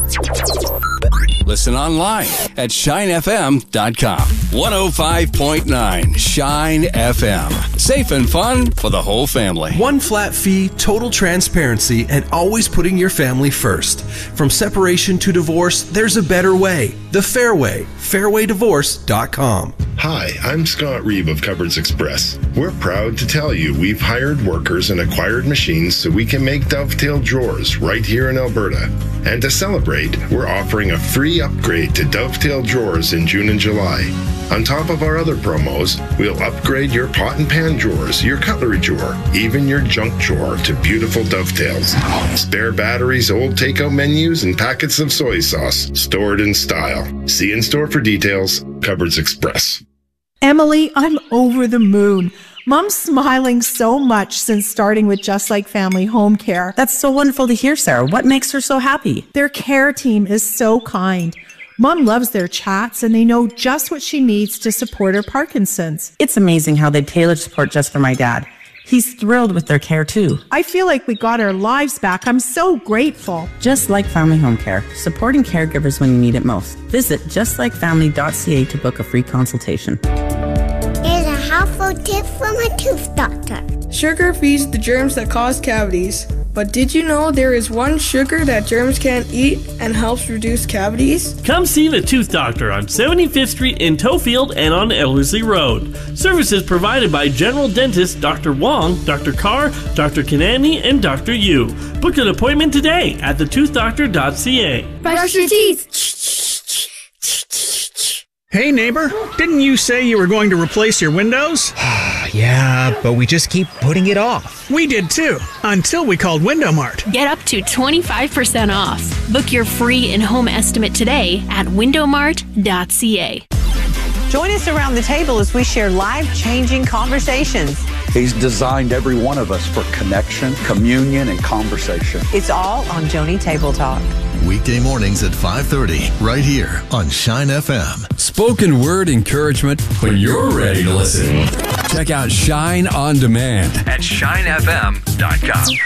Listen online at shinefm.com. 105.9 Shine FM. Safe and fun for the whole family. One flat fee, total transparency, and always putting your family first. From separation to divorce, there's a better way. The Fair Way. Fairwaydivorce.com. Hi, I'm Scott Reeve of Cupboards Express. We're proud to tell you we've hired workers and acquired machines so we can make dovetail drawers right here in Alberta. And to celebrate, we're offering a free upgrade to dovetail drawers in June and July. On top of our other promos, we'll upgrade your pot and pan drawers, your cutlery drawer, even your junk drawer to beautiful dovetails. Spare batteries, old takeout menus, and packets of soy sauce stored in style. See in store for details. Cupboards Express. Emily, I'm over the moon. Mom's smiling so much since starting with Just Like Family Home Care. That's so wonderful to hear, Sarah. What makes her so happy? Their care team is so kind. Mom loves their chats, and they know just what she needs to support her Parkinson's. It's amazing how they tailored support just for my dad. He's thrilled with their care, too. I feel like we got our lives back. I'm so grateful. Just Like Family Home Care, supporting caregivers when you need it most. Visit justlikefamily.ca to book a free consultation. Here's a helpful tip from a tooth doctor. Sugar feeds the germs that cause cavities. But did you know there is one sugar that germs can't eat and helps reduce cavities? Come see the Tooth Doctor on 75th Street in Tofield and on Ellerslie Road. Services provided by General Dentist Dr. Wong, Dr. Carr, Dr. Kanani, and Dr. Yu. Book an appointment today at thetoothDoctor.ca. Brush your teeth. Hey neighbor, didn't you say you were going to replace your windows? Yeah, but we just keep putting it off. We did too, until we called Window Mart. Get up to 25% off. Book your free in-home estimate today at windowmart.ca. Join us around the table as we share life-changing conversations. He's designed every one of us for connection, communion, and conversation. It's all on Joni Table Talk. Weekday mornings at 5:30, right here on Shine FM. Spoken word encouragement when you're ready to listen. Check out Shine On Demand at shinefm.com.